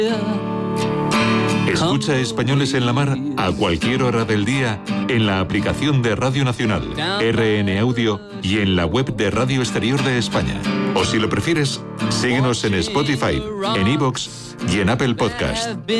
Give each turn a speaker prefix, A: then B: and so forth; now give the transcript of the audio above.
A: Escucha Españoles en la Mar a cualquier hora del día en la aplicación de Radio Nacional, RN Audio y en la web de Radio Exterior de España. O si lo prefieres, síguenos en Spotify, en iVoox y en Apple Podcast.